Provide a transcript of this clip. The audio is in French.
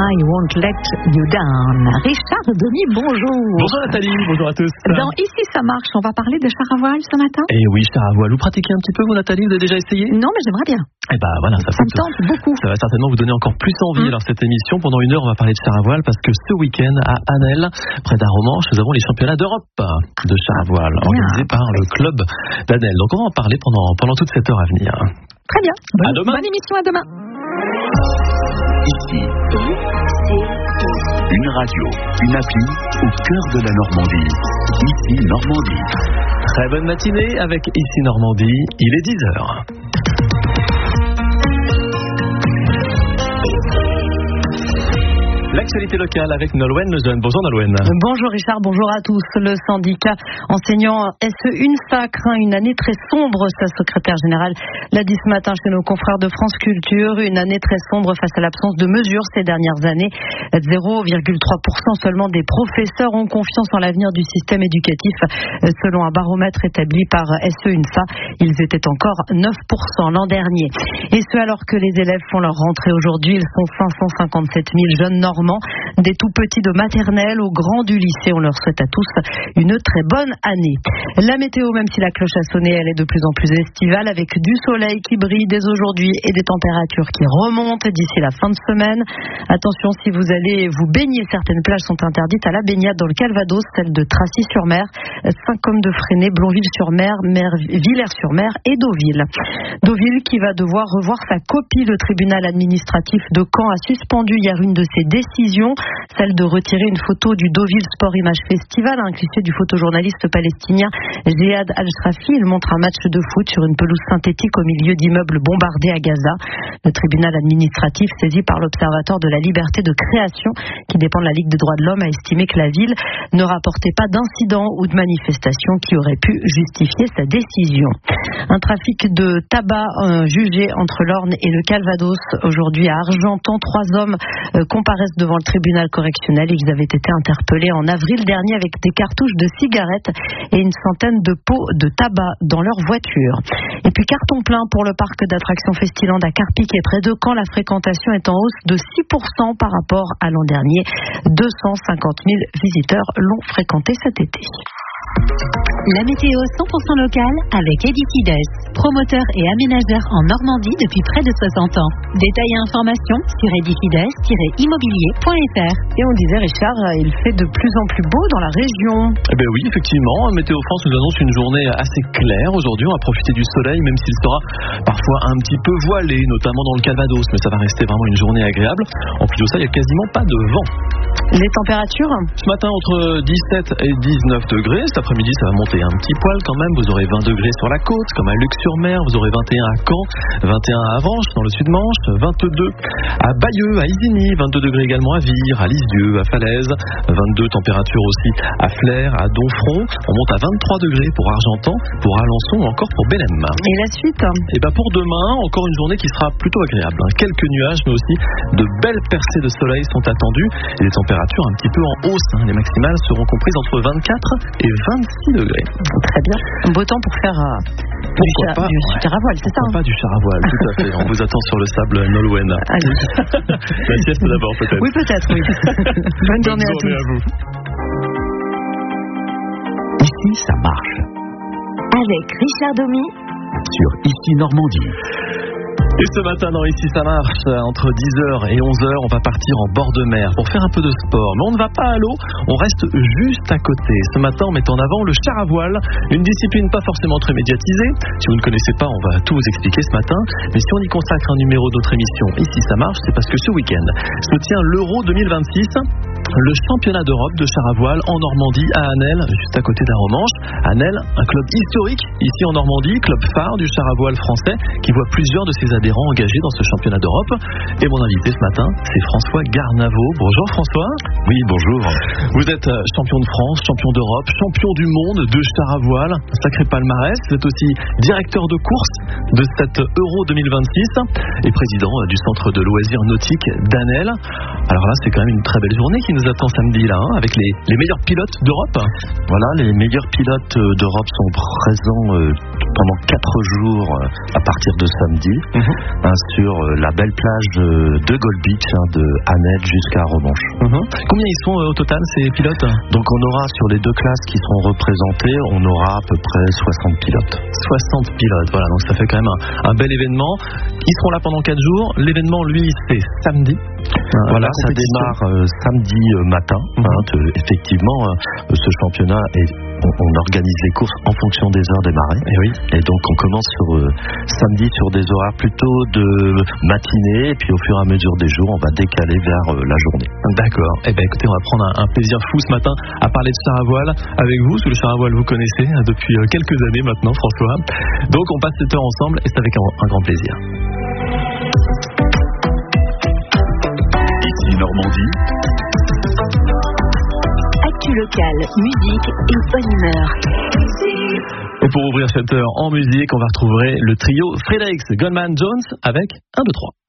I Won't Let You Down. Richard Denis, bonjour. Bonjour Nathalie, bonjour à tous. Dans Ici ça marche, on va parler de char à voile ce matin. Et oui, char à voile. Vous pratiquez un petit peu, vous Nathalie? Vous avez déjà essayé? Non, mais j'aimerais bien. Et bah voilà, ça me tente beaucoup. Ça va certainement vous donner encore plus envie. Alors cette émission, pendant 1 heure, on va parler de char à voile parce que ce week-end à Anel, près d'Aromanches, nous avons les championnats d'Europe de char à voile organisés par le club d'Anel. Donc on va en parler pendant toute cette heure à venir. Très bien. À demain. Bonne émission, à demain. Ici, une radio, une appli au cœur de la Normandie. Ici Normandie. Très bonne matinée avec Ici Normandie. Il est 10h. L'actualité locale avec Nolwenn Lejeune. Bonjour Nolwenn. Bonjour Richard, bonjour à tous. Le syndicat enseignant SE UNSA craint une année très sombre. Sa secrétaire générale l'a dit ce matin chez nos confrères de France Culture. Une année très sombre face à l'absence de mesures ces dernières années. 0,3% seulement des professeurs ont confiance en l'avenir du système éducatif. Selon un baromètre établi par SE UNSA, ils étaient encore 9% l'an dernier. Et ce alors que les élèves font leur rentrée aujourd'hui. Ils sont 557 000 jeunes normands, des tout petits de maternelle au grand du lycée. On leur souhaite à tous une très bonne année. La météo, même si la cloche a sonné, elle est de plus en plus estivale avec du soleil qui brille dès aujourd'hui et des températures qui remontent d'ici la fin de semaine. Attention, si vous allez vous baigner, certaines plages sont interdites à la baignade dans le Calvados, celle de Tracy-sur-Mer, Saint-Côme-de-Fresnay, Blonville-sur-Mer, Villers-sur-Mer et Deauville. Deauville qui va devoir revoir sa copie. Le tribunal administratif de Caen a suspendu hier une de ses décision, celle de retirer une photo du Deauville Sport Image Festival, un cliché du photojournaliste palestinien Jihad Al-Shrafi. Il montre un match de foot sur une pelouse synthétique au milieu d'immeubles bombardés à Gaza. Le tribunal administratif saisi par l'Observatoire de la liberté de création, qui dépend de la Ligue des droits de l'homme, a estimé que la ville ne rapportait pas d'incidents ou de manifestations qui auraient pu justifier sa décision. Un trafic de tabac jugé entre l'Orne et le Calvados aujourd'hui à Argentan. 3 hommes comparaissent devant le tribunal correctionnel. Ils avaient été interpellés en avril dernier avec des cartouches de cigarettes et une centaine de pots de tabac dans leur voiture. Et puis carton plein pour le parc d'attractions Festiland à Carpiquet près de Caen. La fréquentation est en hausse de 6% par rapport à l'an dernier. 250 000 visiteurs l'ont fréquenté cet été. La météo 100% locale avec Edifides, promoteur et aménageur en Normandie depuis près de 60 ans. Détails et informations sur edifides-immobilier.fr. Et on disait, Richard, il fait de plus en plus beau dans la région. Eh bien oui, effectivement, Météo France nous annonce une journée assez claire aujourd'hui. On va profiter du soleil, même s'il sera parfois un petit peu voilé, notamment dans le Calvados, mais ça va rester vraiment une journée agréable. En plus de ça, il n'y a quasiment pas de vent. Les températures? Ce matin, entre 17 et 19 degrés. Cet après-midi, ça va monter un petit poil quand même. Vous aurez 20 degrés sur la côte, comme à Luc-sur-Mer. Vous aurez 21 à Caen, 21 à Avranches, dans le Sud-Manche, 22 à Bayeux, à Isigny, 22 degrés également à Vire, à Lisieux, à Falaise, 22 températures aussi à Flers, à Domfront. On monte à 23 degrés pour Argentan, pour Alençon ou encore pour Bélem. Et la suite? Et ben pour demain, encore une journée qui sera plutôt agréable. Quelques nuages, mais aussi de belles percées de soleil sont attendues. Et les températures un petit peu en hausse. Les maximales seront comprises entre 24 et 26 degrés. Très bien. Beau temps pour faire du char à voile, c'est ça? Pas du char à voile, tout à fait. On vous attend sur le sable Nolwenn. Allez. La sieste d'abord, peut-être. Oui, peut-être, oui. Bonne journée à tous. À vous. Ici, ça marche. Avec Richard Domi sur Ici Normandie. Et ce matin, dans Ici ça marche, entre 10h et 11h, on va partir en bord de mer pour faire un peu de sport. Mais on ne va pas à l'eau, on reste juste à côté. Ce matin, on met en avant le char à voile, une discipline pas forcément très médiatisée. Si vous ne connaissez pas, on va tout vous expliquer ce matin. Mais si on y consacre un numéro d'autre émission, Ici ça marche, c'est parce que ce week-end se tient l'Euro 2026, le championnat d'Europe de char à voile en Normandie, à Anel, juste à côté d'Aromanches. Anel, un club historique ici en Normandie, club phare du char à voile français, qui voit plusieurs de ses adhérents engagés dans ce championnat d'Europe. Et mon invité ce matin, c'est François Garnavaux. Bonjour François. Oui, bonjour. Vous êtes champion de France, champion d'Europe, champion du monde de char à voile, un sacré palmarès. Vous êtes aussi directeur de course de cette Euro 2026 et président du centre de loisirs nautiques d'Anel. Alors là, c'est quand même une très belle journée qui qui nous attend samedi là, avec les meilleurs pilotes d'Europe. Voilà, les meilleurs pilotes d'Europe sont présents pendant 4 jours à partir de samedi sur la belle plage de Gold Beach, de Anet jusqu'à Romanche. Combien ils sont au total ces pilotes? Donc on aura sur les 2 classes qui seront représentées, on aura à peu près 60 pilotes. 60 pilotes, voilà, donc ça fait quand même un bel événement. Ils seront là pendant 4 jours. L'événement, lui, c'est samedi. Voilà, ça démarre samedi matin. Effectivement, ce championnat on organise les courses en fonction des heures des marées. Et donc on commence samedi sur des horaires plutôt de matinée, et puis au fur et à mesure des jours, on va décaler vers la journée. D'accord. Eh bien écoutez, on va prendre un plaisir fou ce matin à parler de char à voile avec vous, parce que le char à voile vous connaissez depuis quelques années maintenant, François. Donc on passe cette heure ensemble et c'est avec un grand plaisir. Ici Normandie. Actu locale, musique et bonne humeur. Et pour ouvrir cette heure en musique, on va retrouver le trio Fredericks Goldman Jones avec 1, 2, 3.